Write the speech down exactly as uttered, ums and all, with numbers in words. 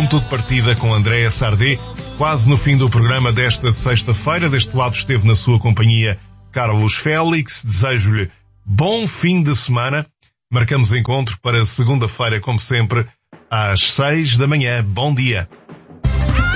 Ponto de partida com Andréa Sardé, quase no fim do programa desta sexta-feira. Deste lado esteve na sua companhia Carlos Félix. Desejo-lhe bom fim de semana. Marcamos encontro para segunda-feira, como sempre, às seis da manhã. Bom dia.